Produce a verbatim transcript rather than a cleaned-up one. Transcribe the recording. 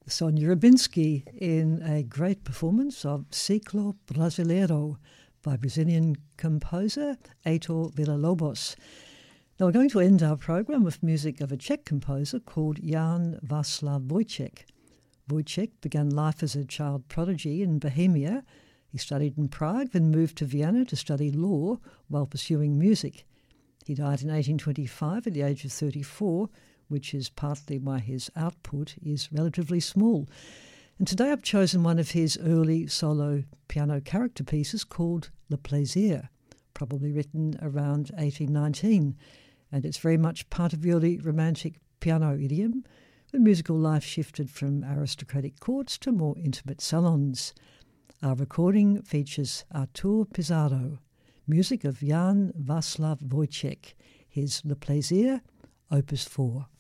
Sonia Rabinski in a great performance of Ciclo Brasileiro by Brazilian composer Heitor Villa-Lobos. Now we're going to end our program with music of a Czech composer called Jan Václav Vojtěch. Vojtěch began life as a child prodigy in Bohemia. He studied in Prague, then moved to Vienna to study law while pursuing music. He died in eighteen twenty-five at the age of thirty-four, which is partly why his output is relatively small. And today I've chosen one of his early solo piano character pieces called Le Plaisir, probably written around eighteen nineteen, and it's very much part of the early romantic piano idiom, when musical life shifted from aristocratic courts to more intimate salons. Our recording features Artur Pizarro, music of Jan Václav Vojtěch, his Le Plaisir, Opus four.